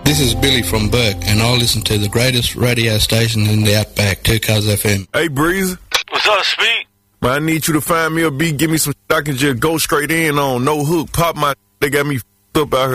This is Billy from Burke, and I listen to the greatest radio station in the Outback, 2 Cars FM. Hey, Breezy. What's up, Speed? Man, I need you to find me a beat, give me some shit I can just go straight in on, no hook, pop my, they got me up out here.